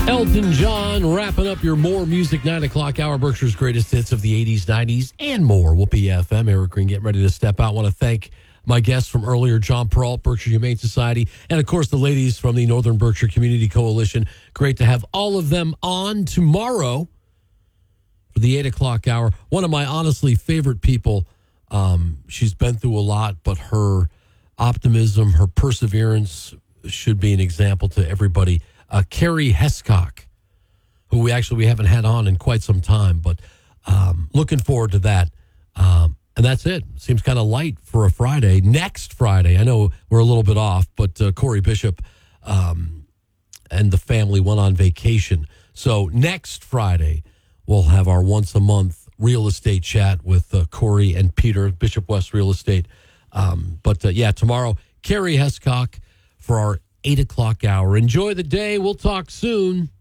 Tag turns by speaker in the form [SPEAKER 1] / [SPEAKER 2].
[SPEAKER 1] Elton John wrapping up your More Music 9 o'clock hour, Berkshire's greatest hits of the 80s, 90s, and more. Whoopee FM. Eric Green getting ready to step out. I want to thank my guests from earlier, John Peralt, Berkshire Humane Society, and, of course, the ladies from the Northern Berkshire Community Coalition. Great to have all of them on tomorrow for the 8 o'clock hour. One of my honestly favorite people. She's been through a lot, but her optimism, her perseverance should be an example to everybody. Carrie Hescock, who we haven't had on in quite some time, but looking forward to that. And that's it. Seems kind of light for a Friday. Next Friday, I know we're a little bit off, but Corey Bishop and the family went on vacation. So next Friday, we'll have our once-a-month real estate chat with Corey and Peter, Bishop West Real Estate. But tomorrow, Carrie Hescock for our 8 o'clock hour. Enjoy the day. We'll talk soon.